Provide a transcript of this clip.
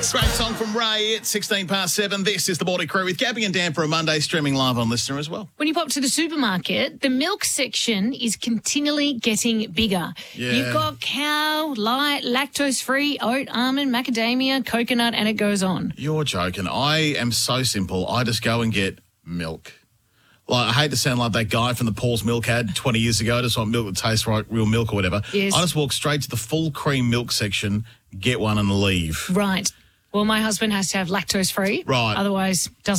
Great song from Ray. It's 16 past 7. This is the Morning Crew with Gabby and Dan for a Monday, streaming live on Listener as well. When you pop to the supermarket, the milk section is continually getting bigger. Yeah. You've got cow, light, lactose-free, oat, almond, macadamia, coconut, and it goes on. You're joking. I am so simple. I just go and get milk. Like, I hate to sound like that guy from the Paul's Milk ad 20 years ago. Just want milk that tastes like real milk or whatever. Yes. I just walk straight to the full cream milk section, get one and leave. Right. Well, my husband has to have lactose-free. Right. Otherwise, doesn't.